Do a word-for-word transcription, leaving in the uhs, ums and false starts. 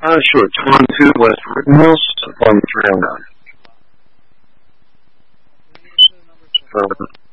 Uh, sure. two one two West Rittenhouse, apartment three oh nine. Uh,